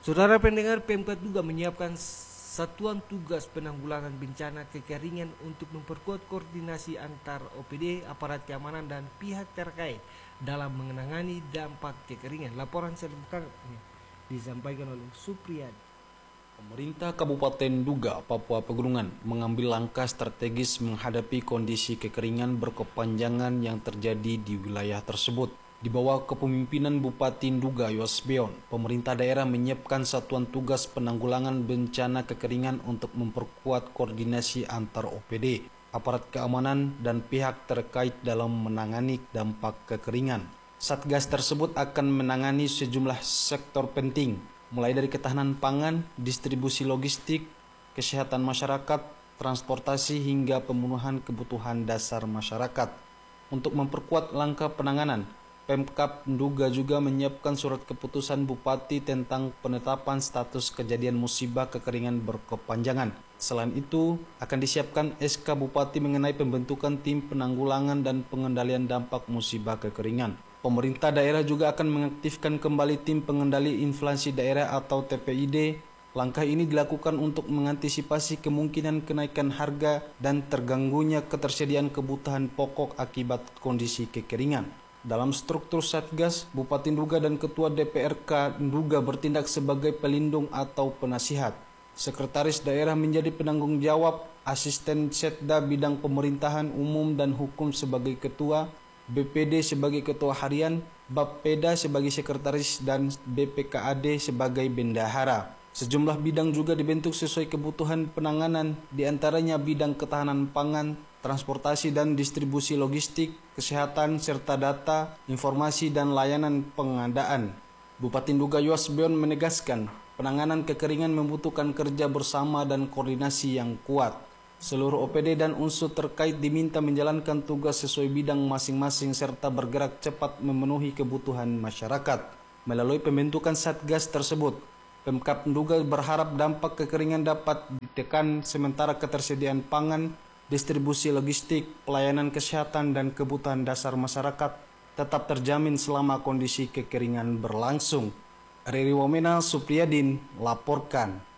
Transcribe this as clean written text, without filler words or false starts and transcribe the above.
Saudara pendengar, Pemkot juga menyiapkan satuan tugas penanggulangan bencana kekeringan untuk memperkuat koordinasi antar OPD, aparat keamanan, dan pihak terkait dalam menangani dampak kekeringan. Laporan selengkapnya disampaikan oleh Supriyadi. Pemerintah Kabupaten Duga, Papua Pegunungan mengambil langkah strategis menghadapi kondisi kekeringan berkepanjangan yang terjadi di wilayah tersebut. Di bawah kepemimpinan Bupati Duga Yosbeon, pemerintah daerah menyiapkan satuan tugas penanggulangan bencana kekeringan untuk memperkuat koordinasi antar OPD, aparat keamanan, dan pihak terkait dalam menangani dampak kekeringan. Satgas tersebut akan menangani sejumlah sektor penting, mulai dari ketahanan pangan, distribusi logistik, kesehatan masyarakat, transportasi, hingga pemenuhan kebutuhan dasar masyarakat. Untuk memperkuat langkah penanganan, Pemkab Duga juga menyiapkan surat keputusan Bupati tentang penetapan status kejadian musibah kekeringan berkepanjangan. Selain itu, akan disiapkan SK Bupati mengenai pembentukan tim penanggulangan dan pengendalian dampak musibah kekeringan. Pemerintah daerah juga akan mengaktifkan kembali tim pengendali inflasi daerah atau TPID. Langkah ini dilakukan untuk mengantisipasi kemungkinan kenaikan harga dan terganggunya ketersediaan kebutuhan pokok akibat kondisi kekeringan. Dalam struktur Satgas, Bupati Duga dan Ketua DPRK Duga bertindak sebagai pelindung atau penasihat. Sekretaris daerah menjadi penanggung jawab, asisten Setda bidang pemerintahan umum dan hukum sebagai ketua, BPD sebagai ketua harian, Bapeda sebagai sekretaris, dan BPKAD sebagai bendahara. Sejumlah bidang juga dibentuk sesuai kebutuhan penanganan, diantaranya bidang ketahanan pangan, transportasi dan distribusi logistik, kesehatan, serta data, informasi, dan layanan pengadaan. Bupati Duga Yosbeon menegaskan, penanganan kekeringan membutuhkan kerja bersama dan koordinasi yang kuat. Seluruh OPD dan unsur terkait diminta menjalankan tugas sesuai bidang masing-masing serta bergerak cepat memenuhi kebutuhan masyarakat. Melalui pembentukan Satgas tersebut, Pemkab Duga berharap dampak kekeringan dapat ditekan sementara ketersediaan pangan, distribusi logistik, pelayanan kesehatan, dan kebutuhan dasar masyarakat tetap terjamin selama kondisi kekeringan berlangsung. Riri Womena, Supriyadin, laporkan.